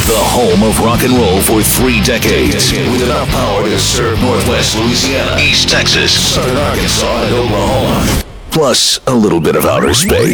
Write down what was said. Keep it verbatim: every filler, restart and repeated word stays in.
The home of rock and roll for three decades. With enough power to serve Northwest Louisiana, East Texas, Southern Arkansas, and Oklahoma. Plus a little bit of outer space.